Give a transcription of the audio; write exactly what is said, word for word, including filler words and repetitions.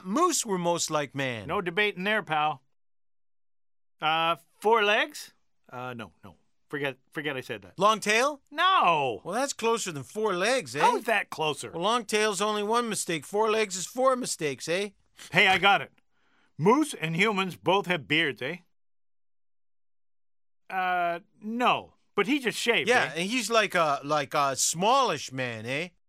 thought moose were most like man. No debating there, pal. Uh, four legs? Uh, no, no. Forget forget I said that. Long tail? No! Well, that's closer than four legs, eh? How is that closer? Well, long tail's only one mistake. Four legs is four mistakes, eh? Hey, I got it. Moose and humans both have beards, eh? Uh, no. But he just shaved, Yeah, eh? and he's like a like a smallish man, eh?